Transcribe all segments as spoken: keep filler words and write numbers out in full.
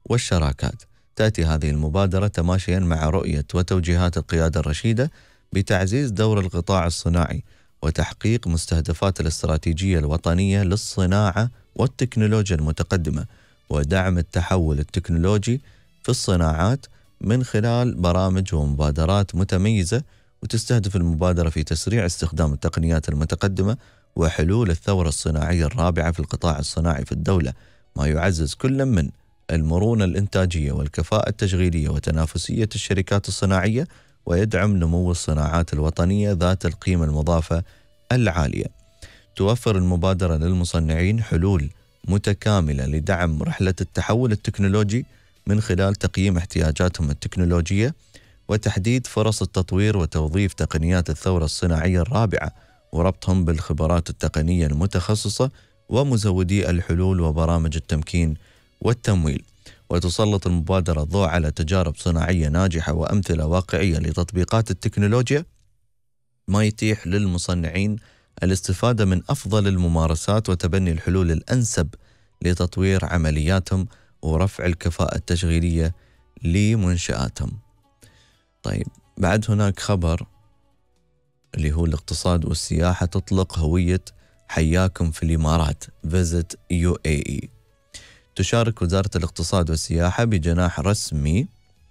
والشراكات. تأتي هذه المبادرة تماشيا مع رؤية وتوجيهات القيادة الرشيدة بتعزيز دور القطاع الصناعي وتحقيق مستهدفات الاستراتيجية الوطنية للصناعة والتكنولوجيا المتقدمة ودعم التحول التكنولوجي في الصناعات من خلال برامج ومبادرات متميزة. وتستهدف المبادرة في تسريع استخدام التقنيات المتقدمة وحلول الثورة الصناعية الرابعة في القطاع الصناعي في الدولة، ما يعزز كل من المرونة الإنتاجية والكفاءة التشغيلية وتنافسية الشركات الصناعية، ويدعم نمو الصناعات الوطنية ذات القيمة المضافة العالية. توفر المبادرة للمصنعين حلول متكاملة لدعم رحلة التحول التكنولوجي من خلال تقييم احتياجاتهم التكنولوجية وتحديد فرص التطوير وتوظيف تقنيات الثورة الصناعية الرابعة وربطهم بالخبرات التقنية المتخصصة ومزودي الحلول وبرامج التمكين والتمويل. وتسلط المبادرة الضوء على تجارب صناعية ناجحة وأمثلة واقعية لتطبيقات التكنولوجيا، ما يتيح للمصنعين الاستفادة من أفضل الممارسات وتبني الحلول الأنسب لتطوير عملياتهم ورفع الكفاءة التشغيلية لمنشآتهم. طيب، بعد هناك خبر اللي هو الاقتصاد والسياحة تطلق هوية حياكم في الإمارات Visit يو إيه إي. تشارك وزارة الاقتصاد والسياحة بجناح رسمي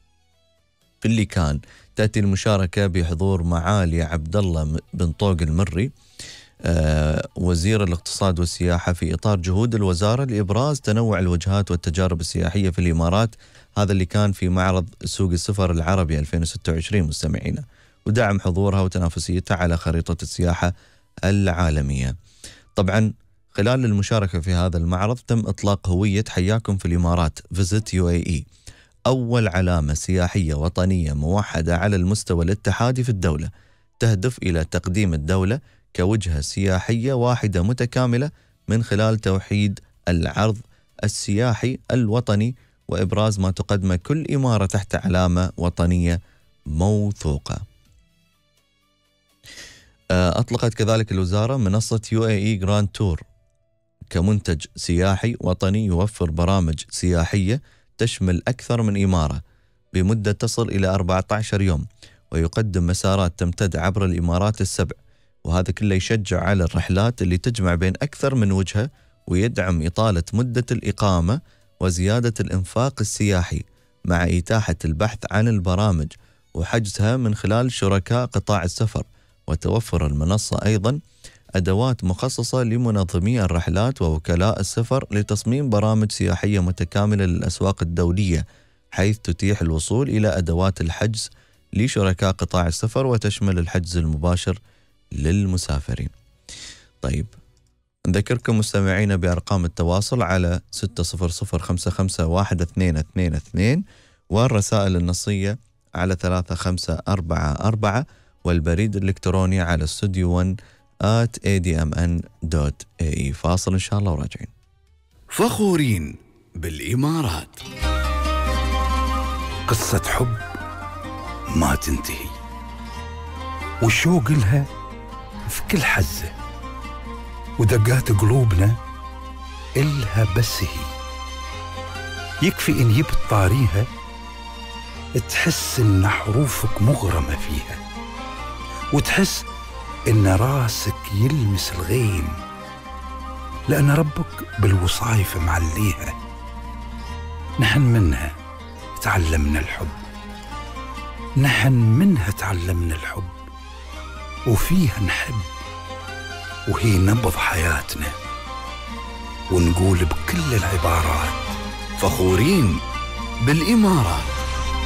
في اللي كان. تأتي المشاركة بحضور معالي عبد الله بن طوق المري آه وزير الاقتصاد والسياحة في إطار جهود الوزارة لإبراز تنوع الوجهات والتجارب السياحية في الإمارات، هذا اللي كان في معرض سوق السفر العربي ألفين وستة وعشرين مستمعينا، ودعم حضورها وتنافسيتها على خريطة السياحة العالمية. طبعا خلال المشاركة في هذا المعرض تم إطلاق هوية حياكم في الإمارات Visit يو إيه إي، أول علامة سياحية وطنية موحدة على المستوى الاتحادي في الدولة، تهدف إلى تقديم الدولة كوجهة سياحية واحدة متكاملة من خلال توحيد العرض السياحي الوطني وإبراز ما تقدمه كل إمارة تحت علامة وطنية موثوقة. أطلقت كذلك الوزارة منصة يو إيه إي جراند تور كمنتج سياحي وطني يوفر برامج سياحية تشمل أكثر من إمارة بمدة تصل إلى أربعة عشر يوم، ويقدم مسارات تمتد عبر الإمارات السبع، وهذا كله يشجع على الرحلات اللي تجمع بين أكثر من وجهة ويدعم إطالة مدة الإقامة وزيادة الإنفاق السياحي، مع إتاحة البحث عن البرامج وحجزها من خلال شركاء قطاع السفر. وتوفر المنصة أيضا أدوات مخصصة لمنظمي الرحلات ووكلاء السفر لتصميم برامج سياحية متكاملة للأسواق الدولية، حيث تتيح الوصول إلى أدوات الحجز لشركاء قطاع السفر وتشمل الحجز المباشر للمسافرين. طيب، نذكركم مستمعينا بأرقام التواصل على ستة صفر صفر خمسة خمسة واحد اثنين اثنين اثنين والرسائل النصية على ثلاثة خمسة أربعة أربعة والبريد الإلكتروني على استوديو ون آت إيه دي إم إن دوت إيه إي. فاصل إن شاء الله وراجعين. فخورين بالإمارات، قصة حب ما تنتهي والشوق لها في كل حزة، ودقات قلوبنا إلها بس هي. يكفي إن يبت طاريها تحس إن حروفك مغرمة فيها، وتحس إن راسك يلمس الغيم، لأن ربك بالوصايف معليها. نحن منها تعلمنا الحب، نحن منها تعلمنا الحب، وفيها نحب، وهي نبض حياتنا، ونقول بكل العبارات فخورين بالإمارات.